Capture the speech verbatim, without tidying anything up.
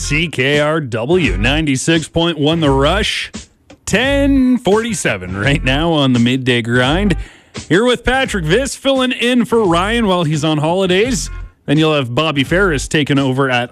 C K R W ninety-six point one The Rush. ten forty-seven right now on the midday grind. Here with Patrick Viss filling in for Ryan while he's on holidays. Then you'll have Bobby Ferris taking over at